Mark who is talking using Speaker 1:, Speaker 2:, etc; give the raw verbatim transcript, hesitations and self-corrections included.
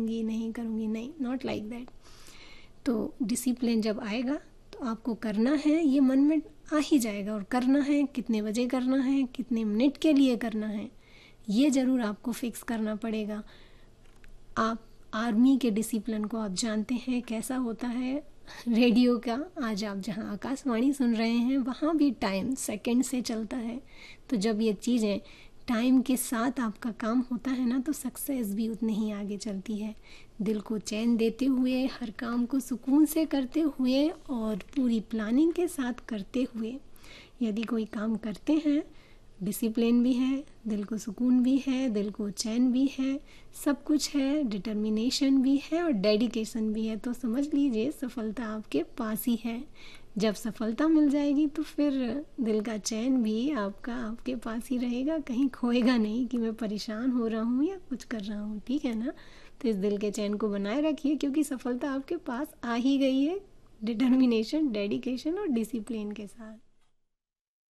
Speaker 1: करूँगी नहीं करूँगी, नहीं, नॉट लाइक दैट। तो डिसिप्लिन जब आएगा तो आपको करना है, ये मन में आ ही जाएगा, और करना है कितने बजे करना है, कितने मिनट के लिए करना है, ये ज़रूर आपको फिक्स करना पड़ेगा। आप आर्मी के डिसिप्लिन को आप जानते हैं कैसा होता है। रेडियो का आज आप जहां आकाशवाणी सुन रहे हैं वहाँ भी टाइम सेकंड से चलता है। तो जब ये चीज़ें टाइम के साथ आपका काम होता है ना, तो सक्सेस भी उतनी ही आगे चलती है। दिल को चैन देते हुए, हर काम को सुकून से करते हुए और पूरी प्लानिंग के साथ करते हुए यदि कोई काम करते हैं, डिसिप्लिन भी है, दिल को सुकून भी है, दिल को चैन भी है, सब कुछ है, डिटर्मिनेशन भी है और डेडिकेशन भी है, तो समझ लीजिए सफलता आपके पास ही है। जब सफलता मिल जाएगी तो फिर दिल का चैन भी आपका आपके पास ही रहेगा, कहीं खोएगा नहीं कि मैं परेशान हो रहा हूँ या कुछ कर रहा हूँ, ठीक है ना। तो इस दिल के चैन को बनाए रखिए, क्योंकि सफलता आपके पास आ ही गई है डिटर्मिनेशन, डेडिकेशन और डिसिप्लिन के साथ।